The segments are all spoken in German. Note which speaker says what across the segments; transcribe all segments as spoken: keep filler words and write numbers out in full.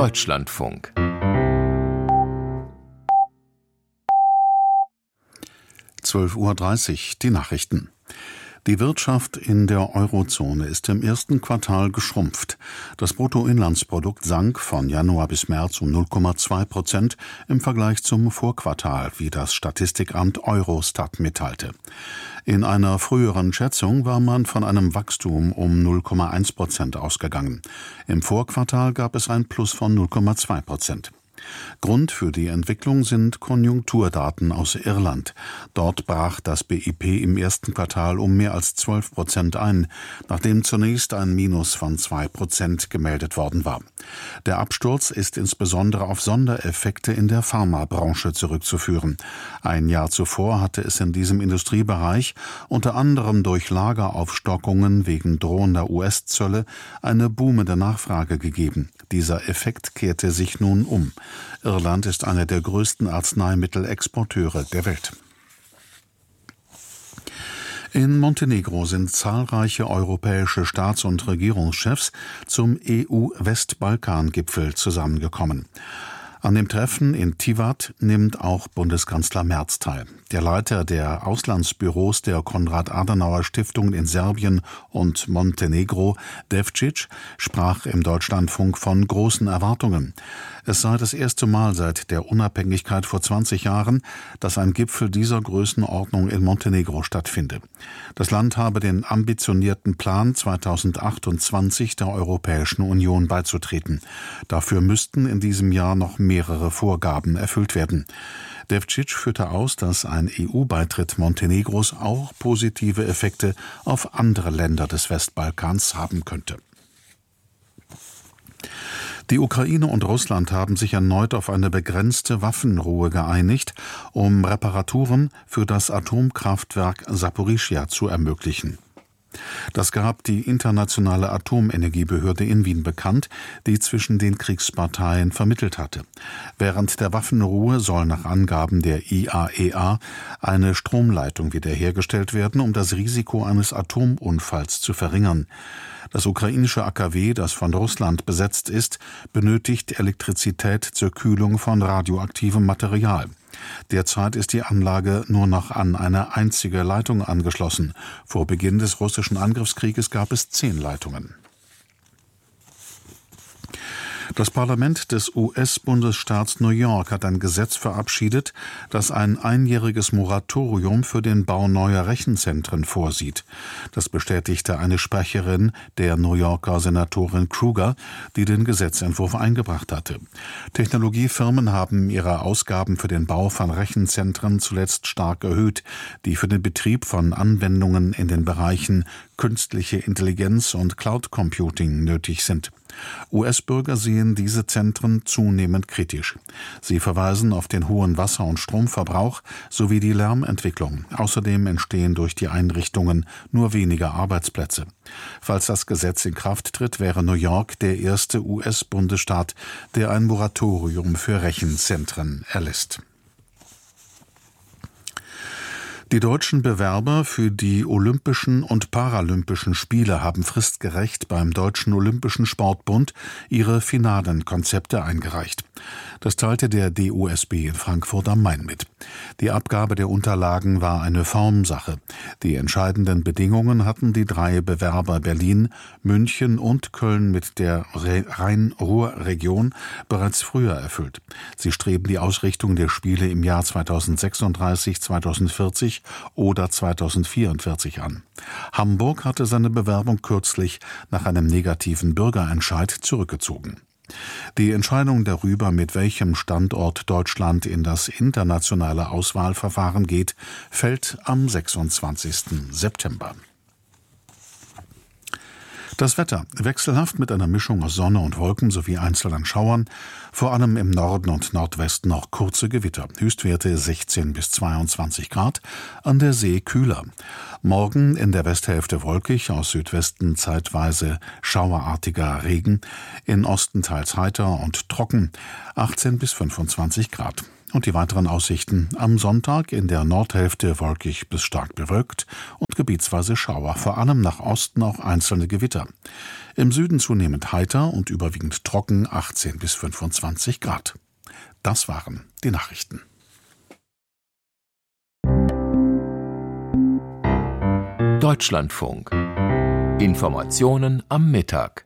Speaker 1: Deutschlandfunk.
Speaker 2: zwölf Uhr dreißig, die Nachrichten. Die Wirtschaft in der Eurozone ist im ersten Quartal geschrumpft. Das Bruttoinlandsprodukt sank von Januar bis März um null Komma zwei Prozent im Vergleich zum Vorquartal, wie das Statistikamt Eurostat mitteilte. In einer früheren Schätzung war man von einem Wachstum um null Komma eins Prozent ausgegangen. Im Vorquartal gab es ein Plus von null Komma zwei Prozent. Grund für die Entwicklung sind Konjunkturdaten aus Irland. Dort brach das B I P im ersten Quartal um mehr als zwölf Prozent ein, nachdem zunächst ein Minus von zwei Prozent gemeldet worden war. Der Absturz ist insbesondere auf Sondereffekte in der Pharmabranche zurückzuführen. Ein Jahr zuvor hatte es in diesem Industriebereich unter anderem durch Lageraufstockungen wegen drohender U S-Zölle eine boomende Nachfrage gegeben. Dieser Effekt kehrte sich nun um. Irland ist einer der größten Arzneimittelexporteure der Welt. In Montenegro sind zahlreiche europäische Staats- und Regierungschefs zum E U-Westbalkan-Gipfel zusammengekommen. An dem Treffen in Tivat nimmt auch Bundeskanzler Merz teil. Der Leiter der Auslandsbüros der Konrad-Adenauer-Stiftungen in Serbien und Montenegro, Devčić, sprach im Deutschlandfunk von großen Erwartungen. Es sei das erste Mal seit der Unabhängigkeit vor zwanzig Jahren, dass ein Gipfel dieser Größenordnung in Montenegro stattfinde. Das Land habe den ambitionierten Plan, zweitausendachtundzwanzig der Europäischen Union beizutreten. Dafür müssten in diesem Jahr noch mehrere Vorgaben erfüllt werden. Devčić führte aus, dass ein E U-Beitritt Montenegros auch positive Effekte auf andere Länder des Westbalkans haben könnte. Die Ukraine und Russland haben sich erneut auf eine begrenzte Waffenruhe geeinigt, um Reparaturen für das Atomkraftwerk Saporischschja zu ermöglichen. Das gab die Internationale Atomenergiebehörde in Wien bekannt, die zwischen den Kriegsparteien vermittelt hatte. Während der Waffenruhe soll nach Angaben der I A E A eine Stromleitung wiederhergestellt werden, um das Risiko eines Atomunfalls zu verringern. Das ukrainische A K W, das von Russland besetzt ist, benötigt Elektrizität zur Kühlung von radioaktivem Material. Derzeit ist die Anlage nur noch an eine einzige Leitung angeschlossen. Vor Beginn des russischen Angriffskrieges gab es zehn Leitungen. Das Parlament des U S-Bundesstaats New York hat ein Gesetz verabschiedet, das ein einjähriges Moratorium für den Bau neuer Rechenzentren vorsieht. Das bestätigte eine Sprecherin der New Yorker Senatorin Kruger, die den Gesetzentwurf eingebracht hatte. Technologiefirmen haben ihre Ausgaben für den Bau von Rechenzentren zuletzt stark erhöht, die für den Betrieb von Anwendungen in den Bereichen künstliche Intelligenz und Cloud Computing nötig sind. U S-Bürger sehen diese Zentren zunehmend kritisch. Sie verweisen auf den hohen Wasser- und Stromverbrauch sowie die Lärmentwicklung. Außerdem entstehen durch die Einrichtungen nur weniger Arbeitsplätze. Falls das Gesetz in Kraft tritt, wäre New York der erste U S-Bundesstaat, der ein Moratorium für Rechenzentren erlässt. Die deutschen Bewerber für die Olympischen und Paralympischen Spiele haben fristgerecht beim Deutschen Olympischen Sportbund ihre finalen Konzepte eingereicht. Das teilte der D O S B in Frankfurt am Main mit. Die Abgabe der Unterlagen war eine Formsache. Die entscheidenden Bedingungen hatten die drei Bewerber Berlin, München und Köln mit der Rhein-Ruhr-Region bereits früher erfüllt. Sie streben die Ausrichtung der Spiele im Jahr zweitausendsechsunddreißig, zweitausendvierzig oder zweitausendvierundvierzig an. Hamburg hatte seine Bewerbung kürzlich nach einem negativen Bürgerentscheid zurückgezogen. Die Entscheidung darüber, mit welchem Standort Deutschland in das internationale Auswahlverfahren geht, fällt am sechsundzwanzigsten September. Das Wetter wechselhaft mit einer Mischung aus Sonne und Wolken sowie einzelnen Schauern, vor allem im Norden und Nordwesten noch kurze Gewitter. Höchstwerte sechzehn bis zweiundzwanzig Grad, an der See kühler. Morgen in der Westhälfte wolkig, aus Südwesten zeitweise schauerartiger Regen, in Osten teils heiter und trocken, achtzehn bis fünfundzwanzig Grad. Und die weiteren Aussichten: am Sonntag in der Nordhälfte wolkig bis stark bewölkt und gebietsweise Schauer, vor allem nach Osten auch einzelne Gewitter. Im Süden zunehmend heiter und überwiegend trocken, achtzehn bis fünfundzwanzig Grad. Das waren die Nachrichten.
Speaker 1: Deutschlandfunk. Informationen am Mittag.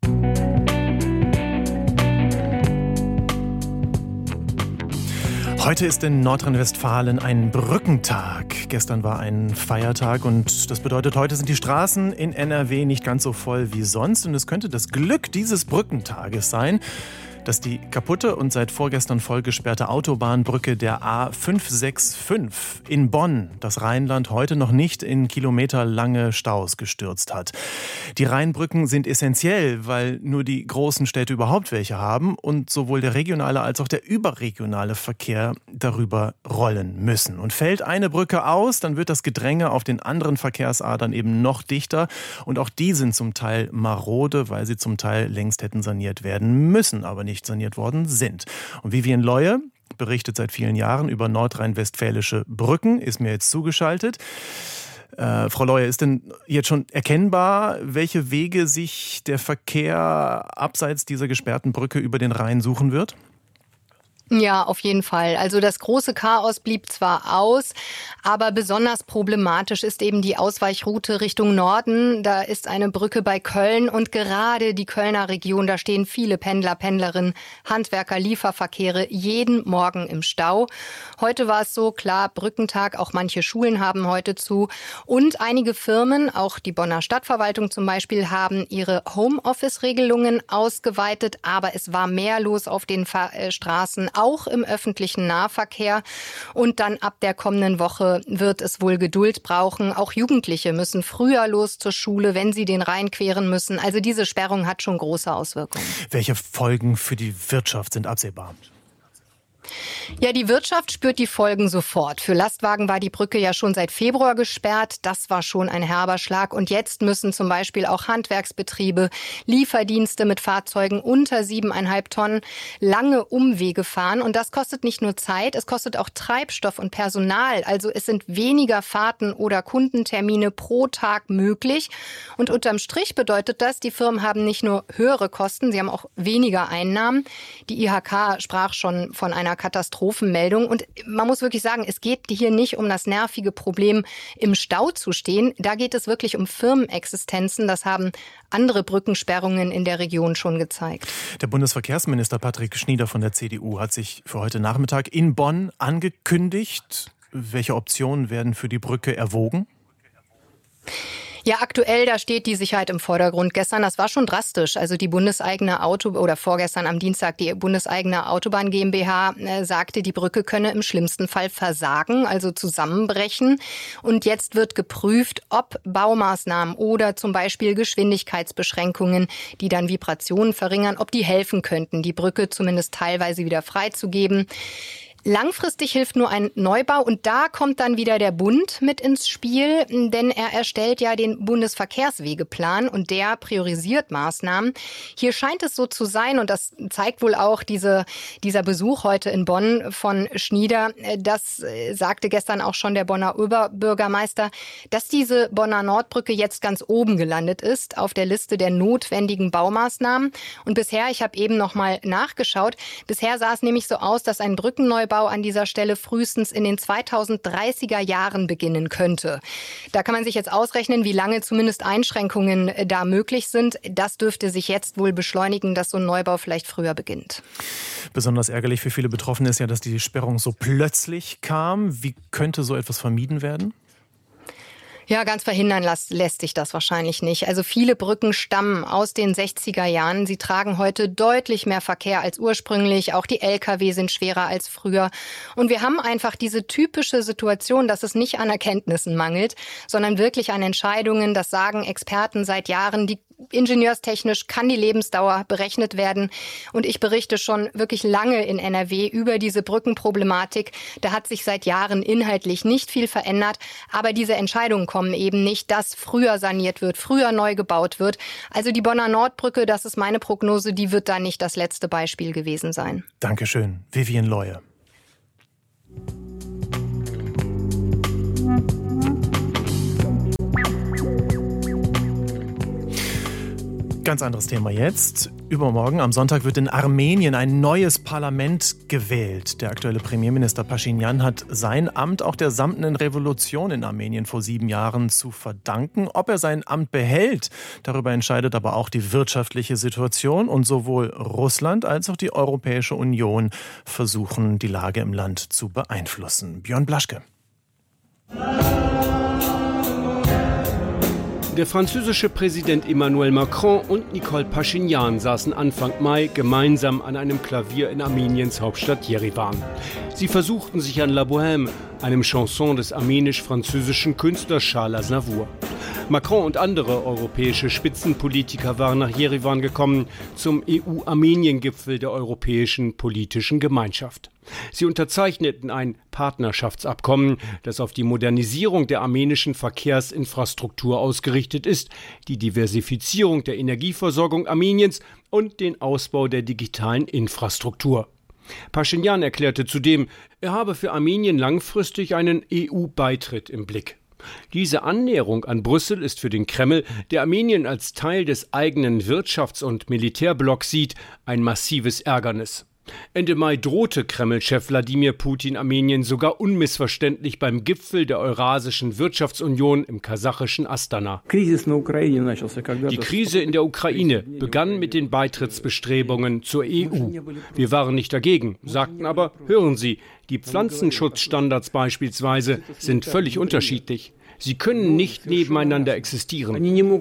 Speaker 3: Heute ist in Nordrhein-Westfalen ein Brückentag. Gestern war ein Feiertag und das bedeutet, heute sind die Straßen in N R W nicht ganz so voll wie sonst. Und es könnte das Glück dieses Brückentages sein, dass die kaputte und seit vorgestern voll gesperrte Autobahnbrücke der A fünf sechs fünf in Bonn das Rheinland heute noch nicht in kilometerlange Staus gestürzt hat. Die Rheinbrücken sind essentiell, weil nur die großen Städte überhaupt welche haben und sowohl der regionale als auch der überregionale Verkehr darüber rollen müssen. Und fällt eine Brücke aus, dann wird das Gedränge auf den anderen Verkehrsadern eben noch dichter und auch die sind zum Teil marode, weil sie zum Teil längst hätten saniert werden müssen, aber nicht nicht saniert worden sind. Und Vivian Leue berichtet seit vielen Jahren über nordrhein-westfälische Brücken, ist mir jetzt zugeschaltet. Äh, Frau Leue, ist denn jetzt schon erkennbar, welche Wege sich der Verkehr abseits dieser gesperrten Brücke über den Rhein suchen wird?
Speaker 4: Ja, auf jeden Fall. Also das große Chaos blieb zwar aus, aber besonders problematisch ist eben die Ausweichroute Richtung Norden. Da ist eine Brücke bei Köln und gerade die Kölner Region, da stehen viele Pendler, Pendlerinnen, Handwerker, Lieferverkehre jeden Morgen im Stau. Heute war es so, klar, Brückentag, auch manche Schulen haben heute zu und einige Firmen, auch die Bonner Stadtverwaltung zum Beispiel, haben ihre Homeoffice-Regelungen ausgeweitet, aber es war mehr los auf den Fa- äh, Straßen, auch im öffentlichen Nahverkehr. Und dann ab der kommenden Woche wird es wohl Geduld brauchen. Auch Jugendliche müssen früher los zur Schule, wenn sie den Rhein queren müssen. Also diese Sperrung hat schon große Auswirkungen.
Speaker 3: Welche Folgen für die Wirtschaft sind absehbar?
Speaker 4: Ja, die Wirtschaft spürt die Folgen sofort. Für Lastwagen war die Brücke ja schon seit Februar gesperrt. Das war schon ein herber Schlag. Und jetzt müssen zum Beispiel auch Handwerksbetriebe, Lieferdienste mit Fahrzeugen unter siebeneinhalb Tonnen lange Umwege fahren. Und das kostet nicht nur Zeit, es kostet auch Treibstoff und Personal. Also es sind weniger Fahrten oder Kundentermine pro Tag möglich. Und unterm Strich bedeutet das, die Firmen haben nicht nur höhere Kosten, sie haben auch weniger Einnahmen. Die I H K sprach schon von einer Katastrophenmeldung. Und man muss wirklich sagen, es geht hier nicht um das nervige Problem, im Stau zu stehen. Da geht es wirklich um Firmenexistenzen. Das haben andere Brückensperrungen in der Region schon gezeigt.
Speaker 3: Der Bundesverkehrsminister Patrick Schnieder von der C D U hat sich für heute Nachmittag in Bonn angekündigt. Welche Optionen werden für die Brücke erwogen?
Speaker 4: Ja, aktuell, da steht die Sicherheit im Vordergrund. Gestern, das war schon drastisch. Also die bundeseigene Auto, oder vorgestern am Dienstag, die bundeseigene Autobahn GmbH äh, sagte, die Brücke könne im schlimmsten Fall versagen, also zusammenbrechen. Und jetzt wird geprüft, ob Baumaßnahmen oder zum Beispiel Geschwindigkeitsbeschränkungen, die dann Vibrationen verringern, ob die helfen könnten, die Brücke zumindest teilweise wieder freizugeben. Langfristig hilft nur ein Neubau und da kommt dann wieder der Bund mit ins Spiel, denn er erstellt ja den Bundesverkehrswegeplan und der priorisiert Maßnahmen. Hier scheint es so zu sein und das zeigt wohl auch diese, dieser Besuch heute in Bonn von Schnieder. Das sagte gestern auch schon der Bonner Oberbürgermeister, dass diese Bonner Nordbrücke jetzt ganz oben gelandet ist auf der Liste der notwendigen Baumaßnahmen. Und bisher, ich habe eben noch mal nachgeschaut, bisher sah es nämlich so aus, dass ein Brückenneubau an dieser Stelle frühestens in den zweitausenddreißiger Jahren beginnen könnte. Da kann man sich jetzt ausrechnen, wie lange zumindest Einschränkungen da möglich sind. Das dürfte sich jetzt wohl beschleunigen, dass so ein Neubau vielleicht früher beginnt.
Speaker 3: Besonders ärgerlich für viele Betroffene ist ja, dass die Sperrung so plötzlich kam. Wie könnte so etwas vermieden werden?
Speaker 4: Ja, ganz verhindern lässt, lässt sich das wahrscheinlich nicht. Also viele Brücken stammen aus den sechziger Jahren. Sie tragen heute deutlich mehr Verkehr als ursprünglich. Auch die L K W sind schwerer als früher. Und wir haben einfach diese typische Situation, dass es nicht an Erkenntnissen mangelt, sondern wirklich an Entscheidungen. Das sagen Experten seit Jahren. Die Ingenieurstechnisch kann die Lebensdauer berechnet werden. Und ich berichte schon wirklich lange in N R W über diese Brückenproblematik. Da hat sich seit Jahren inhaltlich nicht viel verändert. Aber diese Entscheidungen kommen eben nicht, dass früher saniert wird, früher neu gebaut wird. Also die Bonner Nordbrücke, das ist meine Prognose, die wird da nicht das letzte Beispiel gewesen sein.
Speaker 3: Dankeschön, Vivian Leue. Ganz anderes Thema jetzt. Übermorgen am Sonntag wird in Armenien ein neues Parlament gewählt. Der aktuelle Premierminister Paschinjan hat sein Amt auch der samtenen Revolution in Armenien vor sieben Jahren zu verdanken. Ob er sein Amt behält, darüber entscheidet aber auch die wirtschaftliche Situation. Und sowohl Russland als auch die Europäische Union versuchen, die Lage im Land zu beeinflussen. Björn Blaschke.
Speaker 5: Der französische Präsident Emmanuel Macron und Nicole Paschinjan saßen Anfang Mai gemeinsam an einem Klavier in Armeniens Hauptstadt Jerewan. Sie versuchten sich an La Bohème, einem Chanson des armenisch-französischen Künstlers Charles Aznavour. Macron und andere europäische Spitzenpolitiker waren nach Jerewan gekommen zum E U-Armenien-Gipfel der Europäischen Politischen Gemeinschaft. Sie unterzeichneten ein Partnerschaftsabkommen, das auf die Modernisierung der armenischen Verkehrsinfrastruktur ausgerichtet ist, die Diversifizierung der Energieversorgung Armeniens und den Ausbau der digitalen Infrastruktur. Paschinjan erklärte zudem, er habe für Armenien langfristig einen E U-Beitritt im Blick. Diese Annäherung an Brüssel ist für den Kreml, der Armenien als Teil des eigenen Wirtschafts- und Militärblocks sieht, ein massives Ärgernis. Ende Mai drohte Kreml-Chef Wladimir Putin Armenien sogar unmissverständlich beim Gipfel der Eurasischen Wirtschaftsunion im kasachischen Astana. Die Krise in der Ukraine begann mit den Beitrittsbestrebungen zur E U. Wir waren nicht dagegen, sagten aber, hören Sie, die Pflanzenschutzstandards beispielsweise sind völlig unterschiedlich. Sie können nicht nebeneinander existieren.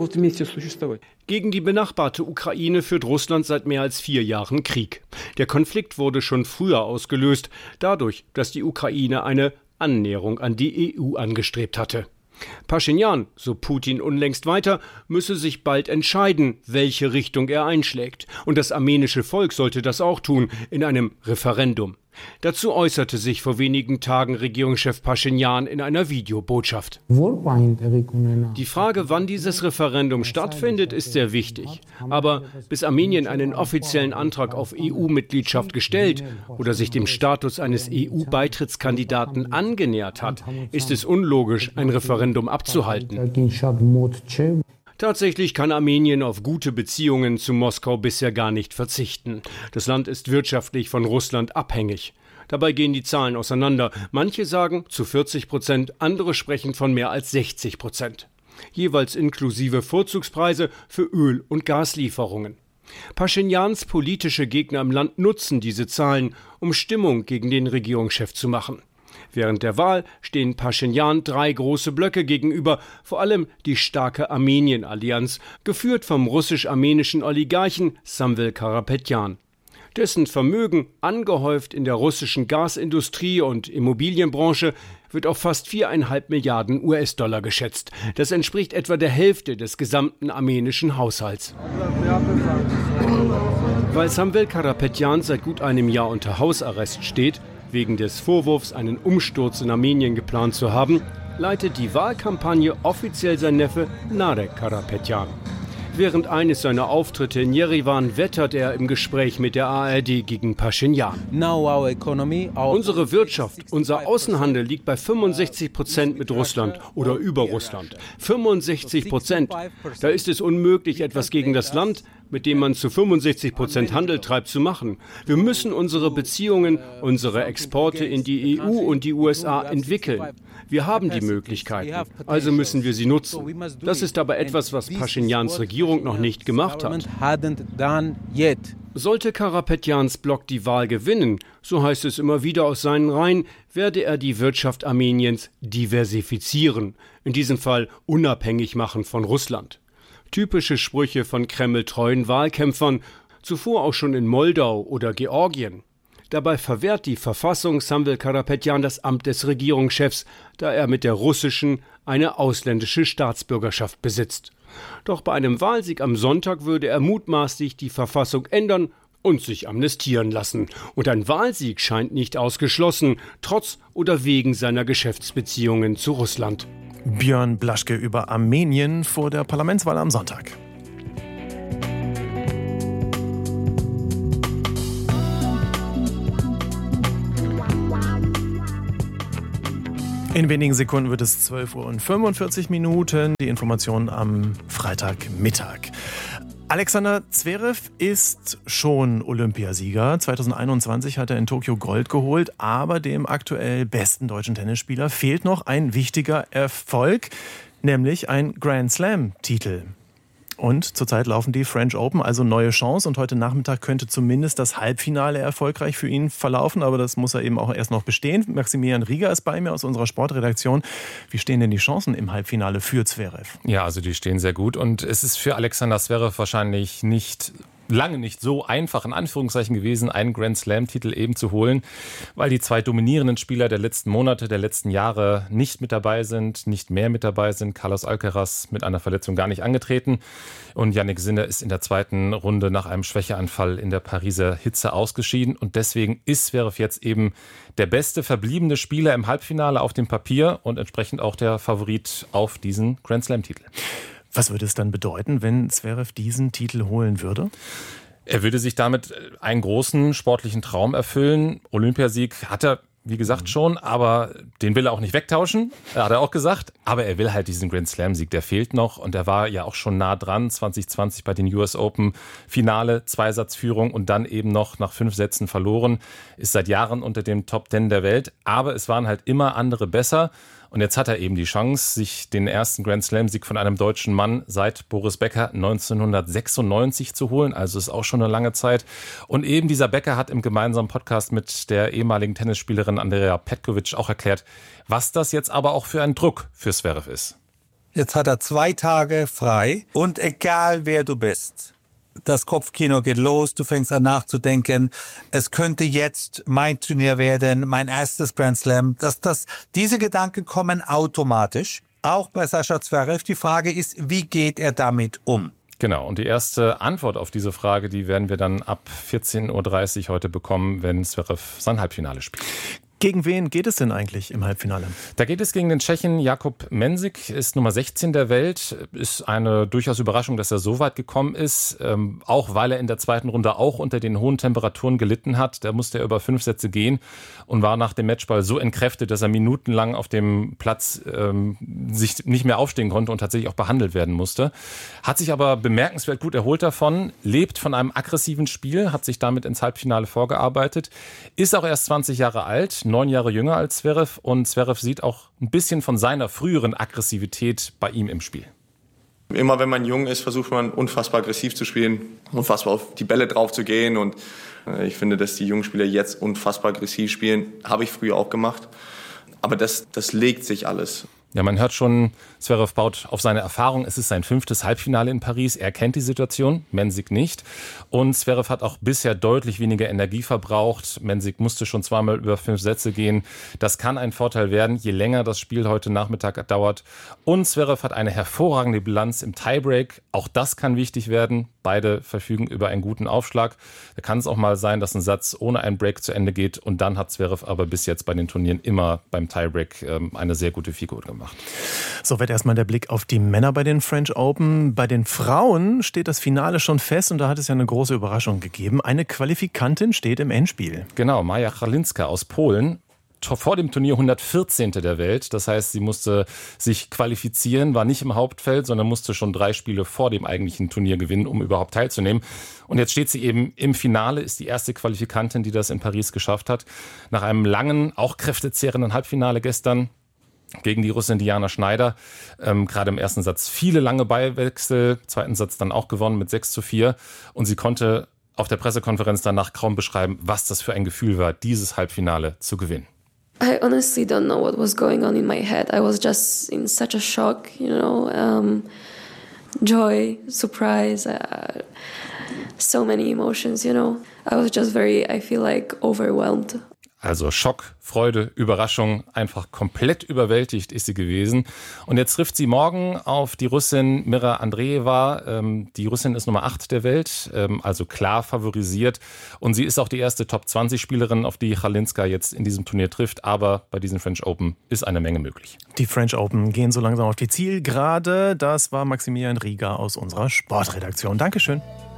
Speaker 5: Gegen die benachbarte Ukraine führt Russland seit mehr als vier Jahren Krieg. Der Konflikt wurde schon früher ausgelöst, dadurch, dass die Ukraine eine Annäherung an die E U angestrebt hatte. Paschinjan, so Putin unlängst weiter, müsse sich bald entscheiden, welche Richtung er einschlägt. Und das armenische Volk sollte das auch tun, in einem Referendum. Dazu äußerte sich vor wenigen Tagen Regierungschef Paschinjan in einer Videobotschaft. Die Frage, wann dieses Referendum stattfindet, ist sehr wichtig. Aber bis Armenien einen offiziellen Antrag auf E U-Mitgliedschaft gestellt oder sich dem Status eines E U-Beitrittskandidaten angenähert hat, ist es unlogisch, ein Referendum abzuhalten. Tatsächlich kann Armenien auf gute Beziehungen zu Moskau bisher gar nicht verzichten. Das Land ist wirtschaftlich von Russland abhängig. Dabei gehen die Zahlen auseinander. Manche sagen zu vierzig Prozent, andere sprechen von mehr als sechzig Prozent. Jeweils inklusive Vorzugspreise für Öl- und Gaslieferungen. Paschinjans politische Gegner im Land nutzen diese Zahlen, um Stimmung gegen den Regierungschef zu machen. Während der Wahl stehen Paschinjan drei große Blöcke gegenüber, vor allem die starke Armenien-Allianz, geführt vom russisch-armenischen Oligarchen Samvel Karapetjan. Dessen Vermögen, angehäuft in der russischen Gasindustrie und Immobilienbranche, wird auf fast viereinhalb Milliarden U S-Dollar geschätzt. Das entspricht etwa der Hälfte des gesamten armenischen Haushalts. Weil Samvel Karapetjan seit gut einem Jahr unter Hausarrest steht, wegen des Vorwurfs, einen Umsturz in Armenien geplant zu haben, leitet die Wahlkampagne offiziell sein Neffe Narek Karapetjan. Während eines seiner Auftritte in Jerewan wettert er im Gespräch mit der A R D gegen Paschinjan. Unsere Wirtschaft, unser Außenhandel liegt bei fünfundsechzig Prozent mit Russland oder über Russland. fünfundsechzig Prozent. Da ist es unmöglich, etwas gegen das Land, mit dem man zu fünfundsechzig Prozent Handel treibt, zu machen. Wir müssen unsere Beziehungen, unsere Exporte in die E U und die U S A entwickeln. Wir haben die Möglichkeiten, also müssen wir sie nutzen. Das ist aber etwas, was Paschinjans Regierung noch nicht gemacht hat. Sollte Karapetjans Block die Wahl gewinnen, so heißt es immer wieder aus seinen Reihen, werde er die Wirtschaft Armeniens diversifizieren, in diesem Fall unabhängig machen von Russland. Typische Sprüche von kremltreuen Wahlkämpfern, zuvor auch schon in Moldau oder Georgien. Dabei verwehrt die Verfassung Samvel Karapetjan das Amt des Regierungschefs, da er mit der russischen eine ausländische Staatsbürgerschaft besitzt. Doch bei einem Wahlsieg am Sonntag würde er mutmaßlich die Verfassung ändern und sich amnestieren lassen. Und ein Wahlsieg scheint nicht ausgeschlossen, trotz oder wegen seiner Geschäftsbeziehungen zu Russland.
Speaker 3: Björn Blaschke über Armenien vor der Parlamentswahl am Sonntag. In wenigen Sekunden wird es zwölf Uhr und fünfundvierzig Minuten. Die Informationen am Freitagmittag. Alexander Zverev ist schon Olympiasieger. zweitausendeinundzwanzig hat er in Tokio Gold geholt, aber dem aktuell besten deutschen Tennisspieler fehlt noch ein wichtiger Erfolg, nämlich ein Grand Slam-Titel. Und zurzeit laufen die French Open, also neue Chance. Und heute Nachmittag könnte zumindest das Halbfinale erfolgreich für ihn verlaufen. Aber das muss er eben auch erst noch bestehen. Maximilian Rieger ist bei mir aus unserer Sportredaktion. Wie stehen denn die Chancen im Halbfinale für Zverev?
Speaker 6: Ja, also die stehen sehr gut. Und es ist für Alexander Zverev wahrscheinlich nicht... lange nicht so einfach, in Anführungszeichen gewesen, einen Grand Slam-Titel eben zu holen, weil die zwei dominierenden Spieler der letzten Monate, der letzten Jahre nicht mit dabei sind, nicht mehr mit dabei sind. Carlos Alcaraz mit einer Verletzung gar nicht angetreten und Jannik Sinner ist in der zweiten Runde nach einem Schwächeanfall in der Pariser Hitze ausgeschieden und deswegen ist Zverev jetzt eben der beste verbliebene Spieler im Halbfinale auf dem Papier und entsprechend auch der Favorit auf diesen Grand Slam-Titel.
Speaker 3: Was würde es dann bedeuten, wenn Zverev diesen Titel holen würde?
Speaker 6: Er würde sich damit einen großen sportlichen Traum erfüllen. Olympiasieg hat er, wie gesagt, schon, aber den will er auch nicht wegtauschen, hat er auch gesagt. Aber er will halt diesen Grand Slam-Sieg, der fehlt noch. Und er war ja auch schon nah dran, zwanzig zwanzig bei den U S Open Finale, Zweisatzführung und dann eben noch nach fünf Sätzen verloren. Ist seit Jahren unter dem Top Ten der Welt, aber es waren halt immer andere besser. Und jetzt hat er eben die Chance, sich den ersten Grand Slam-Sieg von einem deutschen Mann seit Boris Becker neunzehnhundertsechsundneunzig zu holen. Also ist auch schon eine lange Zeit. Und eben dieser Becker hat im gemeinsamen Podcast mit der ehemaligen Tennisspielerin Andrea Petkovic auch erklärt, was das jetzt aber auch für ein Druck für Zverev ist.
Speaker 7: Jetzt hat er zwei Tage frei und egal wer du bist, das Kopfkino geht los, du fängst an nachzudenken, es könnte jetzt mein Turnier werden, mein erstes Grand Slam. Das, das, diese Gedanken kommen automatisch, auch bei Sascha Zverev. Die Frage ist, wie geht er damit um?
Speaker 6: Genau, und die erste Antwort auf diese Frage, die werden wir dann ab vierzehn Uhr dreißig heute bekommen, wenn Zverev sein Halbfinale spielt.
Speaker 3: Gegen wen geht es denn eigentlich im Halbfinale?
Speaker 6: Da geht es gegen den Tschechen Jakub Mensik, ist Nummer sechzehn der Welt. Ist eine durchaus Überraschung, dass er so weit gekommen ist, ähm, auch weil er in der zweiten Runde auch unter den hohen Temperaturen gelitten hat. Da musste er über fünf Sätze gehen und war nach dem Matchball so entkräftet, dass er minutenlang auf dem Platz ähm, sich nicht mehr aufstehen konnte und tatsächlich auch behandelt werden musste. Hat sich aber bemerkenswert gut erholt davon, lebt von einem aggressiven Spiel, hat sich damit ins Halbfinale vorgearbeitet, ist auch erst zwanzig Jahre alt, neun Jahre jünger als Zverev und Zverev sieht auch ein bisschen von seiner früheren Aggressivität bei ihm im Spiel.
Speaker 8: Immer wenn man jung ist, versucht man unfassbar aggressiv zu spielen, unfassbar auf die Bälle drauf zu gehen und ich finde, dass die jungen Spieler jetzt unfassbar aggressiv spielen, habe ich früher auch gemacht, aber das, das legt sich alles.
Speaker 6: Ja, man hört schon, Zverev baut auf seine Erfahrung. Es ist sein fünftes Halbfinale in Paris. Er kennt die Situation, Mensik nicht. Und Zverev hat auch bisher deutlich weniger Energie verbraucht. Mensik musste schon zweimal über fünf Sätze gehen. Das kann ein Vorteil werden, je länger das Spiel heute Nachmittag dauert. Und Zverev hat eine hervorragende Bilanz im Tiebreak. Auch das kann wichtig werden. Beide verfügen über einen guten Aufschlag. Da kann es auch mal sein, dass ein Satz ohne einen Break zu Ende geht. Und dann hat Zverev aber bis jetzt bei den Turnieren immer beim Tiebreak ähm, eine sehr gute Figur gemacht.
Speaker 3: So wird erstmal der Blick auf die Männer bei den French Open. Bei den Frauen steht das Finale schon fest und da hat es ja eine große Überraschung gegeben. Eine Qualifikantin steht im Endspiel.
Speaker 6: Genau, Maja Chalinska aus Polen. Vor dem Turnier hundertvierzehnte der Welt. Das heißt, sie musste sich qualifizieren, war nicht im Hauptfeld, sondern musste schon drei Spiele vor dem eigentlichen Turnier gewinnen, um überhaupt teilzunehmen. Und jetzt steht sie eben im Finale, ist die erste Qualifikantin, die das in Paris geschafft hat. Nach einem langen, auch kräftezehrenden Halbfinale gestern gegen die Russin Diana Schneider. Ähm, gerade im ersten Satz viele lange Ballwechsel, zweiten Satz dann auch gewonnen mit sechs zu vier. Und sie konnte auf der Pressekonferenz danach kaum beschreiben, was das für ein Gefühl war, dieses Halbfinale zu gewinnen.
Speaker 9: I honestly don't know what was going on in my head. I was just in such a shock, you know, um, joy, surprise, uh, so many emotions, you know. I was just very, I feel like overwhelmed.
Speaker 6: Also Schock, Freude, Überraschung, einfach komplett überwältigt ist sie gewesen. Und jetzt trifft sie morgen auf die Russin Mira Andreeva. Die Russin ist Nummer acht der Welt, also klar favorisiert. Und sie ist auch die erste Top zwanzig Spielerin, auf die Chalinska jetzt in diesem Turnier trifft. Aber bei diesen French Open ist eine Menge möglich.
Speaker 3: Die French Open gehen so langsam auf die Zielgerade. Das war Maximilian Rieger aus unserer Sportredaktion. Dankeschön.